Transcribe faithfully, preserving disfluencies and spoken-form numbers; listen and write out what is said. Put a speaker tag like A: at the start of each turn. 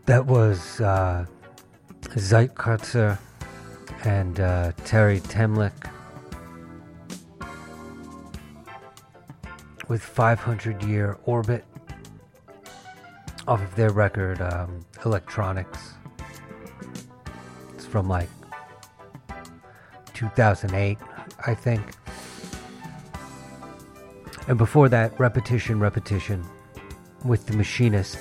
A: That was uh, Zeitkratzer and uh, Terry Temlik with five hundred year Orbit off of their record um, Electronics. It's from like two thousand eight, I think. And before that, Repetition, Repetition with The Machinist